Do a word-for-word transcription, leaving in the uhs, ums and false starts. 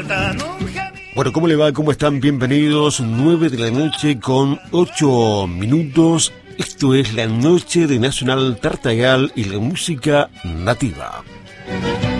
Bueno, ¿cómo le va? ¿Cómo están? Bienvenidos. nueve de la noche con ocho minutos. Esto es la noche de Nacional Tartagal y la música nativa.